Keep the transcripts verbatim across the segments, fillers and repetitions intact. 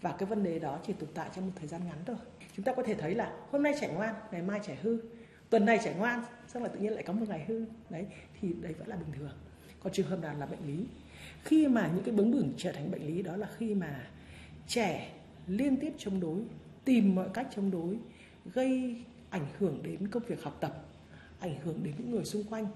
và cái vấn đề đó chỉ tồn tại trong một thời gian ngắn thôi. Chúng ta có thể thấy là hôm nay trẻ ngoan, ngày mai trẻ hư, tuần này trẻ ngoan, xong là tự nhiên lại có một ngày hư, đấy thì đấy vẫn là bình thường. Còn trường hợp nào là bệnh lý? Khi mà những cái bướng bỉnh trở thành bệnh lý, đó là khi mà trẻ liên tiếp chống đối, tìm mọi cách chống đối, gây ảnh hưởng đến công việc học tập, ảnh hưởng đến những người xung quanh,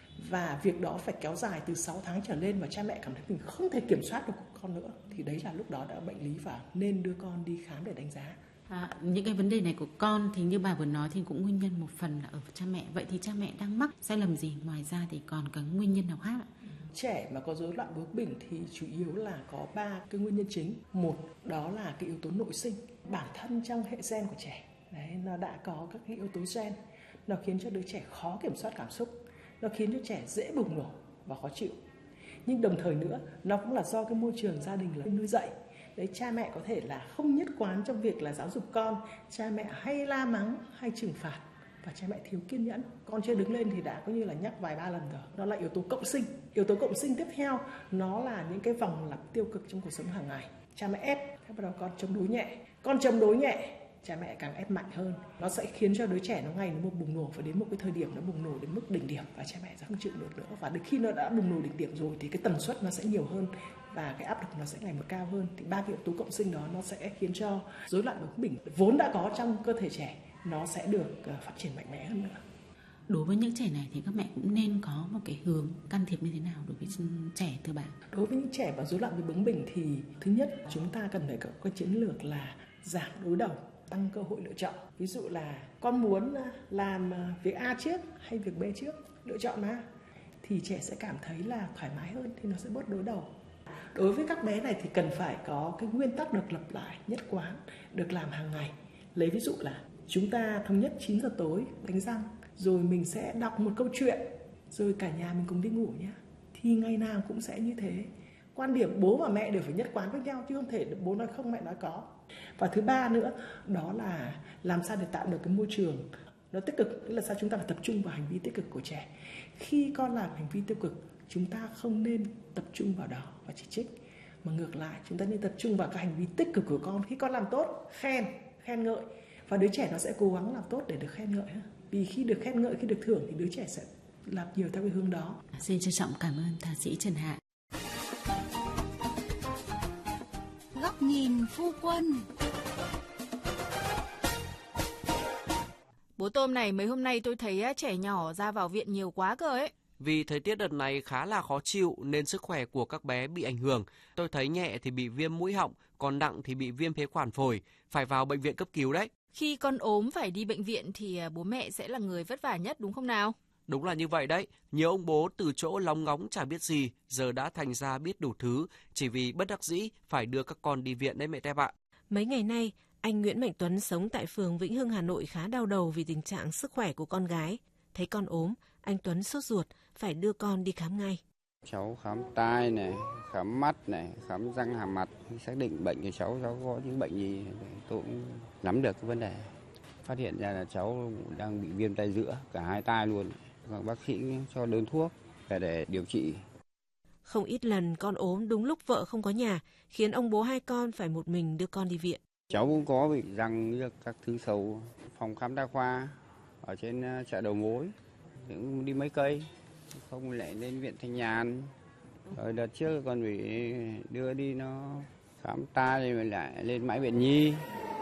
và việc đó phải kéo dài từ sáu tháng trở lên và cha mẹ cảm thấy mình không thể kiểm soát được con nữa, thì đấy là lúc đó đã bệnh lý và nên đưa con đi khám để đánh giá. À, những cái vấn đề này của con thì như bà vừa nói thì cũng nguyên nhân một phần là ở cha mẹ. Vậy thì cha mẹ đang mắc sai lầm gì? Ngoài ra thì còn có nguyên nhân nào khác ạ? Trẻ mà có rối loạn bướng bỉnh thì chủ yếu là có ba cái nguyên nhân chính. Một, đó là cái yếu tố nội sinh. Bản thân trong hệ gen của trẻ, đấy, nó đã có các cái yếu tố gen. Nó khiến cho đứa trẻ khó kiểm soát cảm xúc. Nó khiến cho trẻ dễ bùng nổ và khó chịu. Nhưng đồng thời nữa, nó cũng là do cái môi trường gia đình là nuôi dạy. Đấy, cha mẹ có thể là không nhất quán trong việc là giáo dục con. Cha mẹ hay la mắng, hay trừng phạt. Và cha mẹ thiếu kiên nhẫn. Con chưa đứng lên thì đã có như là nhắc vài ba lần rồi. Đó là yếu tố cộng sinh. Yếu tố cộng sinh tiếp theo, nó là những cái vòng lặp tiêu cực trong cuộc sống hàng ngày. Cha mẹ ép, thế bắt đầu con chống đối nhẹ. Con chống đối nhẹ, cha mẹ càng ép mạnh hơn. Nó sẽ khiến cho đứa trẻ nó ngày nó bùng nổ, và đến một cái thời điểm nó bùng nổ đến mức đỉnh điểm và cha mẹ sẽ không chịu được nữa. Và đến khi nó đã bùng nổ đỉnh điểm rồi thì cái tần suất nó sẽ nhiều hơn và cái áp lực nó sẽ ngày một cao hơn. Thì ba cái yếu tố cộng sinh đó nó sẽ khiến cho rối loạn bướng bỉnh vốn đã có trong cơ thể trẻ nó sẽ được phát triển mạnh mẽ hơn nữa. Đối với những trẻ này thì các mẹ cũng nên có một cái hướng can thiệp như thế nào đối với trẻ thưa bà? Đối với những trẻ mà rối loạn về bướng bỉnh thì thứ nhất chúng ta cần phải có cái chiến lược là giảm đối đầu, tăng cơ hội lựa chọn. Ví dụ là con muốn làm việc A trước hay việc B trước, lựa chọn mà, thì trẻ sẽ cảm thấy là thoải mái hơn thì nó sẽ bớt đối đầu. Đối với các bé này thì cần phải có cái nguyên tắc được lập lại nhất quán, được làm hàng ngày. Lấy ví dụ là chúng ta thống nhất chín giờ tối đánh răng, rồi mình sẽ đọc một câu chuyện, rồi cả nhà mình cùng đi ngủ nhé. Thì ngày nào cũng sẽ như thế. Quan điểm bố và mẹ đều phải nhất quán với nhau, chứ không thể bố nói không mẹ nói có. Và thứ ba nữa, đó là làm sao để tạo được cái môi trường nó tích cực, tức là sao chúng ta phải tập trung vào hành vi tích cực của trẻ. Khi con làm hành vi tiêu cực, chúng ta không nên tập trung vào đó và chỉ trích, mà ngược lại chúng ta nên tập trung vào cái hành vi tích cực của con. Khi con làm tốt, khen, khen ngợi, và đứa trẻ nó sẽ cố gắng làm tốt để được khen ngợi. Vì khi được khen ngợi, khi được thưởng thì đứa trẻ sẽ làm nhiều theo cái hướng đó. Xin trân trọng cảm ơn thạc sĩ Trần Hạ. Góc nhìn phu quân. Bố Tôm này, mấy hôm nay tôi thấy trẻ nhỏ ra vào viện nhiều quá cơ ấy. Vì thời tiết đợt này khá là khó chịu nên sức khỏe của các bé bị ảnh hưởng. Tôi thấy nhẹ thì bị viêm mũi họng, còn nặng thì bị viêm phế quản phổi, phải vào bệnh viện cấp cứu đấy. Khi con ốm phải đi bệnh viện thì bố mẹ sẽ là người vất vả nhất đúng không nào? Đúng là như vậy đấy. Nhiều ông bố từ chỗ lóng ngóng chả biết gì, giờ đã thành ra biết đủ thứ, chỉ vì bất đắc dĩ phải đưa các con đi viện đấy mẹ Tép ạ. Mấy ngày nay, anh Nguyễn Mạnh Tuấn sống tại phường Vĩnh Hưng, Hà Nội khá đau đầu vì tình trạng sức khỏe của con gái. Thấy con ốm, anh Tuấn sốt ruột, phải đưa con đi khám ngay. Cháu khám tai này, khám mắt này, khám răng hàm mặt, xác định bệnh của cháu, cháu có những bệnh gì tôi cũng nắm được cái vấn đề. Phát hiện ra là cháu đang bị viêm tai giữa, cả hai tai luôn. Bác sĩ cho đơn thuốc để điều trị. Không ít lần con ốm đúng lúc vợ không có nhà, khiến ông bố hai con phải một mình đưa con đi viện. Cháu cũng có bị răng các thứ sâu, phòng khám đa khoa ở trên chợ đầu mối, cũng đi mấy cây, không lại lên viện Thanh Nhàn. Rồi đợt trước còn bị đưa đi nó khám tai rồi lại lên Mãi Viện Nhi.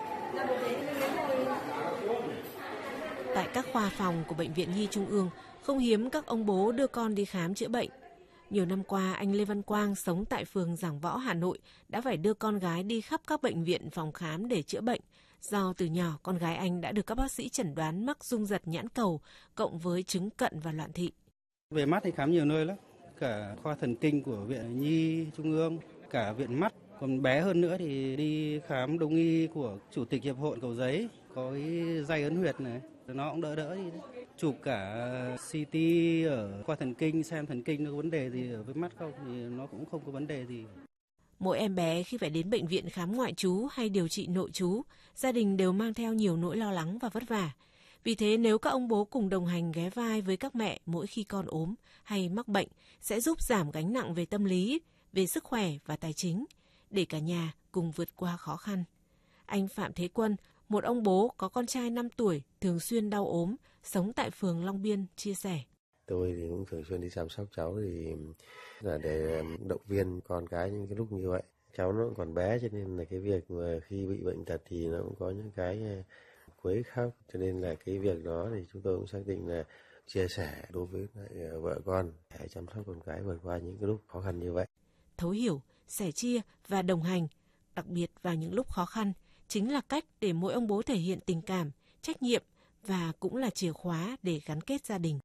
Tại các khoa phòng của Bệnh viện Nhi Trung ương, không hiếm các ông bố đưa con đi khám chữa bệnh. Nhiều năm qua, anh Lê Văn Quang sống tại phường Giảng Võ, Hà Nội đã phải đưa con gái đi khắp các bệnh viện phòng khám để chữa bệnh. Do từ nhỏ, con gái anh đã được các bác sĩ chẩn đoán mắc dung giật nhãn cầu, cộng với chứng cận và loạn thị. Về mắt thì khám nhiều nơi lắm, cả khoa thần kinh của Viện Nhi Trung ương, cả viện mắt. Còn bé hơn nữa thì đi khám đông y của Chủ tịch Hiệp hội Cầu Giấy, có cái dây ấn huyệt này, nó cũng đỡ đỡ đi đấy. Chụp cả xê tê ở khoa thần kinh xem thần kinh có vấn đề gì ở với mắt không thì nó cũng không có vấn đề gì. Mỗi em bé khi phải đến bệnh viện khám ngoại trú hay điều trị nội trú, gia đình đều mang theo nhiều nỗi lo lắng và vất vả. Vì thế nếu các ông bố cùng đồng hành ghé vai với các mẹ mỗi khi con ốm hay mắc bệnh sẽ giúp giảm gánh nặng về tâm lý, về sức khỏe và tài chính. để cả nhà cùng vượt qua khó khăn. Anh Phạm Thế Quân, một ông bố có con trai năm tuổi thường xuyên đau ốm, sống tại phường Long Biên, chia sẻ. Tôi thì cũng thường xuyên đi chăm sóc cháu thì là để động viên con cái những cái lúc như vậy. Cháu nó còn bé cho nên là cái việc mà khi bị bệnh tật thì nó cũng có những cái quấy khóc. Cho nên là cái việc đó thì chúng tôi cũng xác định là chia sẻ đối với lại vợ con để chăm sóc con cái vượt qua những cái lúc khó khăn như vậy. Thấu hiểu, sẻ chia và đồng hành, đặc biệt vào những lúc khó khăn, chính là cách để mỗi ông bố thể hiện tình cảm, trách nhiệm và cũng là chìa khóa để gắn kết gia đình.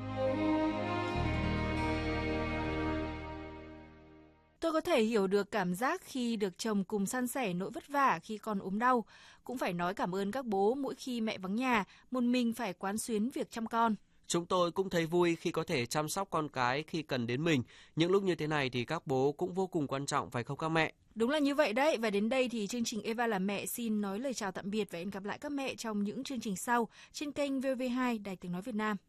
Tôi có thể hiểu được cảm giác khi được chồng cùng san sẻ nỗi vất vả khi con ốm đau. Cũng phải nói cảm ơn các bố mỗi khi mẹ vắng nhà, một mình phải quán xuyến việc chăm con. Chúng tôi cũng thấy vui khi có thể chăm sóc con cái khi cần đến mình. Những lúc như thế này thì các bố cũng vô cùng quan trọng, phải không các mẹ? Đúng là như vậy đấy. Và đến đây thì chương trình Eva là mẹ xin nói lời chào tạm biệt và hẹn gặp lại các mẹ trong những chương trình sau trên kênh vê o vê hai Đài Tiếng Nói Việt Nam.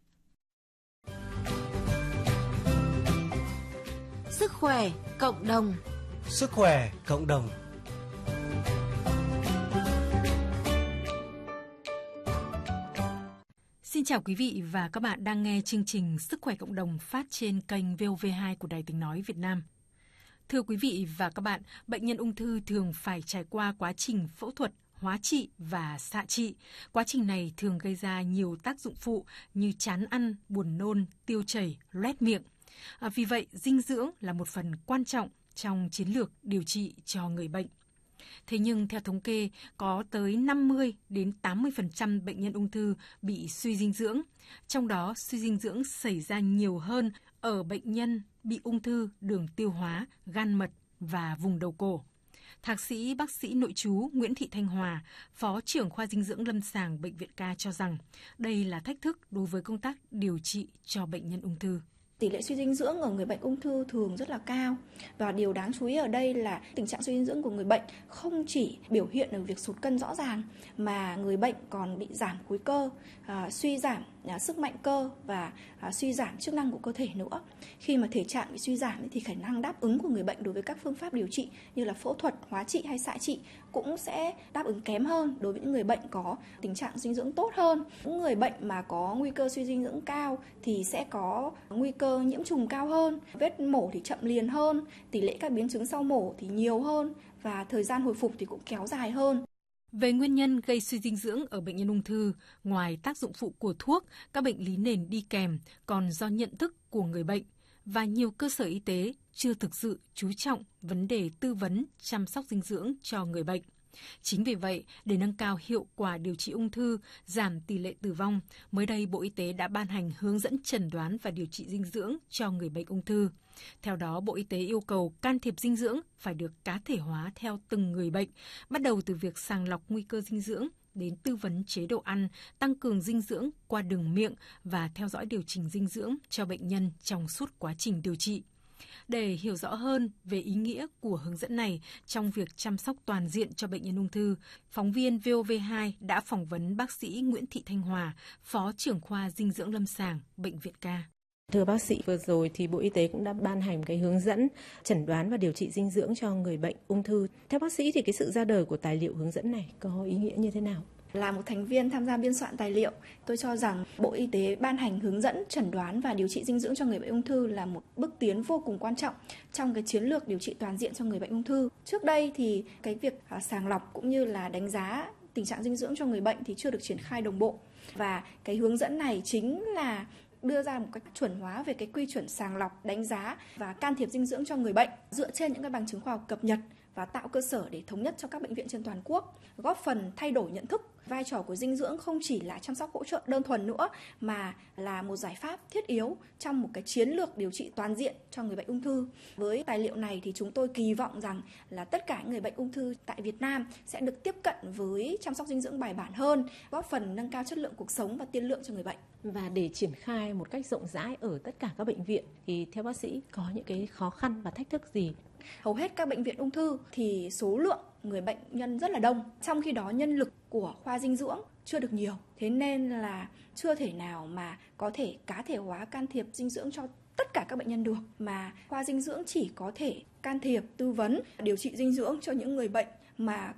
Sức khỏe cộng đồng. Sức khỏe cộng đồng. Xin chào quý vị và các bạn đang nghe chương trình Sức khỏe cộng đồng phát trên kênh vê o vê hai của Đài Tiếng Nói Việt Nam. Thưa quý vị và các bạn, bệnh nhân ung thư thường phải trải qua quá trình phẫu thuật, hóa trị và xạ trị. Quá trình này thường gây ra nhiều tác dụng phụ như chán ăn, buồn nôn, tiêu chảy, loét miệng. À, vì vậy, dinh dưỡng là một phần quan trọng trong chiến lược điều trị cho người bệnh. Thế nhưng theo thống kê, có tới năm mươi đến tám mươi phần trăm bệnh nhân ung thư bị suy dinh dưỡng. Trong đó, suy dinh dưỡng xảy ra nhiều hơn ở bệnh nhân bị ung thư đường tiêu hóa, gan mật và vùng đầu cổ. Thạc sĩ bác sĩ nội trú Nguyễn Thị Thanh Hòa, Phó trưởng khoa dinh dưỡng lâm sàng Bệnh viện Ca cho rằng đây là thách thức đối với công tác điều trị cho bệnh nhân ung thư. Tỷ lệ suy dinh dưỡng ở người bệnh ung thư thường rất là cao và điều đáng chú ý ở đây là tình trạng suy dinh dưỡng của người bệnh không chỉ biểu hiện ở việc sụt cân rõ ràng mà người bệnh còn bị giảm khối cơ, à, suy giảm à, sức mạnh cơ và à, suy giảm chức năng của cơ thể nữa. Khi mà thể trạng bị suy giảm thì khả năng đáp ứng của người bệnh đối với các phương pháp điều trị như là phẫu thuật, hóa trị hay xạ trị cũng sẽ đáp ứng kém hơn đối với những người bệnh có tình trạng dinh dưỡng tốt hơn. Những người bệnh mà có nguy cơ suy dinh dưỡng cao thì sẽ có nguy cơ nhiễm trùng cao hơn, vết mổ thì chậm liền hơn, tỷ lệ các biến chứng sau mổ thì nhiều hơn và thời gian hồi phục thì cũng kéo dài hơn. Về nguyên nhân gây suy dinh dưỡng ở bệnh nhân ung thư, ngoài tác dụng phụ của thuốc, các bệnh lý nền đi kèm còn do nhận thức của người bệnh và nhiều cơ sở y tế chưa thực sự chú trọng vấn đề tư vấn chăm sóc dinh dưỡng cho người bệnh. Chính vì vậy, để nâng cao hiệu quả điều trị ung thư, giảm tỷ lệ tử vong, mới đây Bộ Y tế đã ban hành hướng dẫn chẩn đoán và điều trị dinh dưỡng cho người bệnh ung thư. Theo đó, Bộ Y tế yêu cầu can thiệp dinh dưỡng phải được cá thể hóa theo từng người bệnh, bắt đầu từ việc sàng lọc nguy cơ dinh dưỡng đến tư vấn chế độ ăn, tăng cường dinh dưỡng qua đường miệng và theo dõi điều chỉnh dinh dưỡng cho bệnh nhân trong suốt quá trình điều trị. Để hiểu rõ hơn về ý nghĩa của hướng dẫn này trong việc chăm sóc toàn diện cho bệnh nhân ung thư, phóng viên vê o vê hai đã phỏng vấn bác sĩ Nguyễn Thị Thanh Hòa, Phó trưởng khoa dinh dưỡng lâm sàng Bệnh viện Ca. Thưa bác sĩ, vừa rồi thì Bộ Y tế cũng đã ban hành cái hướng dẫn chẩn đoán và điều trị dinh dưỡng cho người bệnh ung thư. Theo bác sĩ thì cái sự ra đời của tài liệu hướng dẫn này có ý nghĩa như thế nào? Là một thành viên tham gia biên soạn tài liệu, tôi cho rằng Bộ Y tế ban hành hướng dẫn chẩn đoán và điều trị dinh dưỡng cho người bệnh ung thư là một bước tiến vô cùng quan trọng trong cái chiến lược điều trị toàn diện cho người bệnh ung thư. Trước đây thì cái việc sàng lọc cũng như là đánh giá tình trạng dinh dưỡng cho người bệnh thì chưa được triển khai đồng bộ. Và cái hướng dẫn này chính là đưa ra một cách chuẩn hóa về cái quy chuẩn sàng lọc, đánh giá và can thiệp dinh dưỡng cho người bệnh dựa trên những cái bằng chứng khoa học cập nhật và tạo cơ sở để thống nhất cho các bệnh viện trên toàn quốc, góp phần thay đổi nhận thức. Vai trò của dinh dưỡng không chỉ là chăm sóc hỗ trợ đơn thuần nữa mà là một giải pháp thiết yếu trong một cái chiến lược điều trị toàn diện cho người bệnh ung thư. Với tài liệu này thì chúng tôi kỳ vọng rằng là tất cả người bệnh ung thư tại Việt Nam sẽ được tiếp cận với chăm sóc dinh dưỡng bài bản hơn, góp phần nâng cao chất lượng cuộc sống và tiên lượng cho người bệnh. Và để triển khai một cách rộng rãi ở tất cả các bệnh viện thì theo bác sĩ có những cái khó khăn và thách thức gì? Hầu hết các bệnh viện ung thư thì số lượng người bệnh nhân rất là đông, trong khi đó nhân lực của khoa dinh dưỡng chưa được nhiều. Thế nên là chưa thể nào mà có thể cá thể hóa can thiệp dinh dưỡng cho tất cả các bệnh nhân được, mà khoa dinh dưỡng chỉ có thể can thiệp, tư vấn, điều trị dinh dưỡng cho những người bệnh mà